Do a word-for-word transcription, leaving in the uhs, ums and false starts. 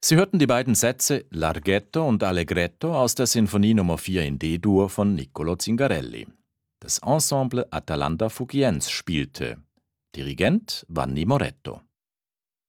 Sie hörten die beiden Sätze Larghetto und Allegretto aus der Sinfonie Nummer vier in D-Dur von Niccolò Zingarelli. Das Ensemble Atalanta Fugiense spielte. Dirigent Vanni Moretto.